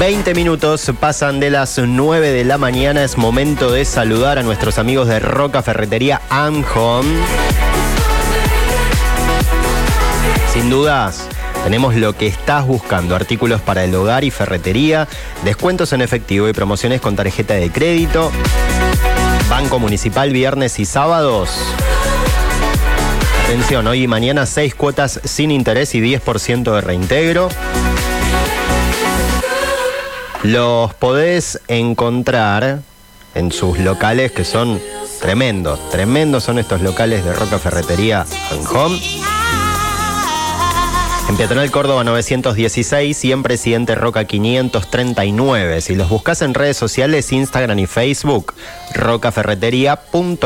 20 minutos pasan de las 9 de la mañana. Es momento de saludar a nuestros amigos de Roca Ferretería and Home. Sin dudas, tenemos lo que estás buscando: artículos para el hogar y ferretería, descuentos en efectivo y promociones con tarjeta de crédito. Banco Municipal viernes y sábados. Atención, hoy y mañana 6 cuotas sin interés y 10% de reintegro. Los podés encontrar en sus locales, que son tremendos. Tremendos son estos locales de Roca Ferretería and Home. En Peatonal Córdoba 916 y en Presidente Roca 539. Si los buscas en redes sociales, Instagram y Facebook, rocaferretería.com.